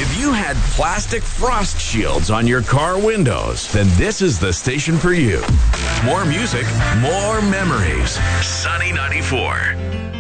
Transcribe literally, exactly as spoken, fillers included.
If you had plastic frost shields on your car windows, then this is the station for you. More music, more memories. Sunny ninety-four.